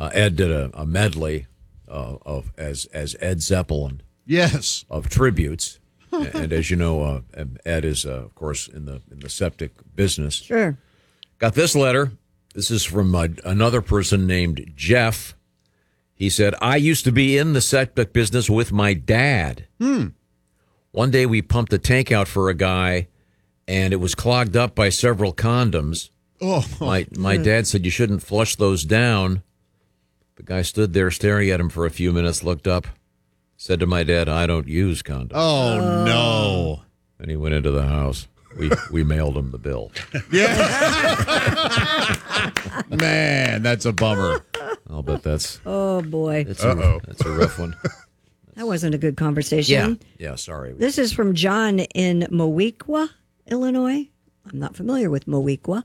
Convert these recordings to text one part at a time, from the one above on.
Ed did a medley of as Ed Zeppelin. Yes. Of tributes. And as you know, Ed is, of course, in the septic business. Sure. Got this letter. This is from another person named Jeff. He said, I used to be in the septic business with my dad. One day we pumped a tank out for a guy, and it was clogged up by several condoms. Oh, my dad said you shouldn't flush those down. The guy stood there staring at him for a few minutes, looked up, said to my dad, I don't use condoms. Oh, no. And he went into the house. We mailed him the bill. Yeah. Man, that's a bummer. I'll bet that's... Oh, boy. That's a rough one. That wasn't a good conversation. Yeah, sorry. This is from John in Moweaqua, Illinois. I'm not familiar with Moweaqua.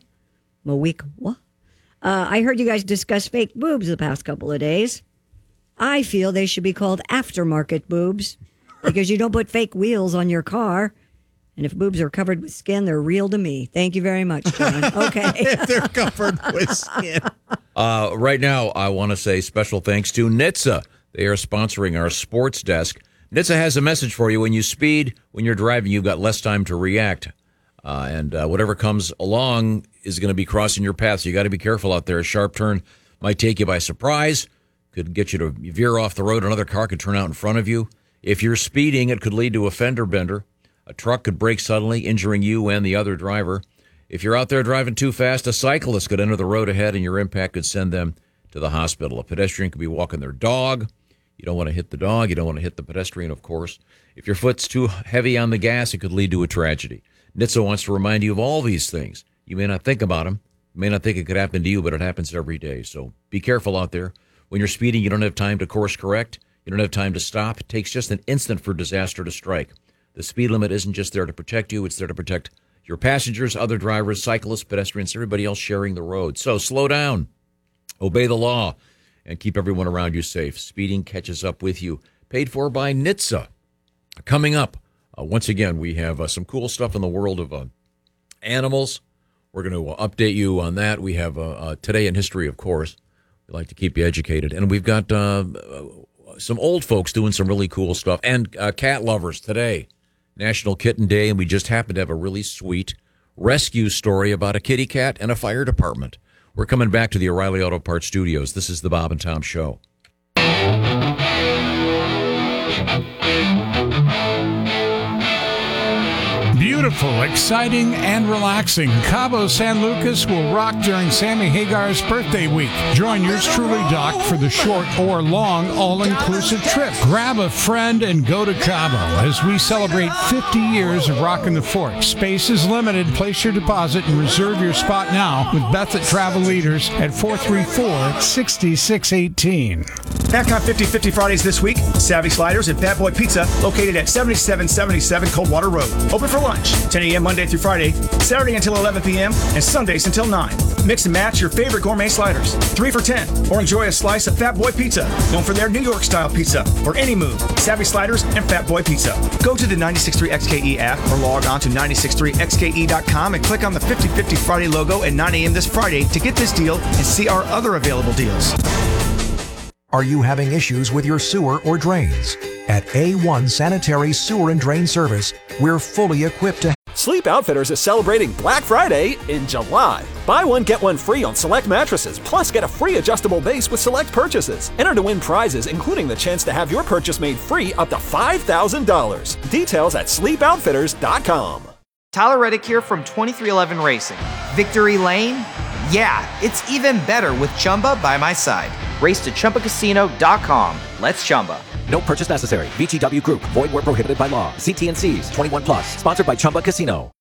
I heard you guys discuss fake boobs the past couple of days. I feel they should be called aftermarket boobs because you don't put fake wheels on your car. And if boobs are covered with skin, they're real to me. Thank you very much, John. Okay. If they're covered with skin. Right now, I want to say special thanks to NHTSA. They are sponsoring our sports desk. NHTSA has a message for you. When you speed, when you're driving, you've got less time to react. And whatever comes along is going to be crossing your path. So you got to be careful out there. A sharp turn might take you by surprise. Could get you to veer off the road. Another car could turn out in front of you. If you're speeding, it could lead to a fender bender. A truck could brake suddenly, injuring you and the other driver. If you're out there driving too fast, a cyclist could enter the road ahead, and your impact could send them to the hospital. A pedestrian could be walking their dog. You don't want to hit the dog. You don't want to hit the pedestrian, of course. If your foot's too heavy on the gas, it could lead to a tragedy. NHTSA wants to remind you of all these things. You may not think about them. You may not think it could happen to you, but it happens every day. So be careful out there. When you're speeding, you don't have time to course correct. You don't have time to stop. It takes just an instant for disaster to strike. The speed limit isn't just there to protect you. It's there to protect your passengers, other drivers, cyclists, pedestrians, everybody else sharing the road. So slow down, obey the law, and keep everyone around you safe. Speeding catches up with you. Paid for by NHTSA. Coming up, once again, we have some cool stuff in the world of animals. We're going to update you on that. We have Today in History, of course. We like to keep you educated. And we've got some old folks doing some really cool stuff. And cat lovers today. National Kitten Day, and we just happen to have a really sweet rescue story about a kitty cat and a fire department. We're coming back to the O'Reilly Auto Parts Studios. This is the Bob and Tom Show. Beautiful, exciting, and relaxing. Cabo San Lucas will rock during Sammy Hagar's birthday week. Join yours truly, Doc, for the short or long all-inclusive trip. Grab a friend and go to Cabo as we celebrate 50 years of rocking the fort. Space is limited. Place your deposit and reserve your spot now with Beth at Travel Leaders at 434-6618. FatCon 50/50 Fridays this week. Savvy Sliders and Fat Boy Pizza, located at 7777 Coldwater Road. Open for lunch, 10 a.m. Monday through Friday, Saturday until 11 p.m., and Sundays until 9. Mix and match your favorite gourmet sliders, 3 for $10, or enjoy a slice of Fat Boy Pizza, known for their New York-style pizza. For any mood, Savvy Sliders and Fat Boy Pizza. Go to the 96.3 XKE app or log on to 96.3xke.com and click on the 50/50 Friday logo at 9 a.m. this Friday to get this deal and see our other available deals. Are you having issues with your sewer or drains? At A1 Sanitary Sewer and Drain Service, we're fully equipped to... Sleep Outfitters is celebrating Black Friday in July. Buy one, get one free on select mattresses, plus get a free adjustable base with select purchases. Enter to win prizes, including the chance to have your purchase made free up to $5,000. Details at sleepoutfitters.com. Tyler Reddick here from 2311 Racing. Victory Lane? Yeah, it's even better with Chumba by my side. Race to ChumbaCasino.com. Let's Chumba. No purchase necessary. VGW Group. Void where prohibited by law. See T&Cs. 21+. Sponsored by Chumba Casino.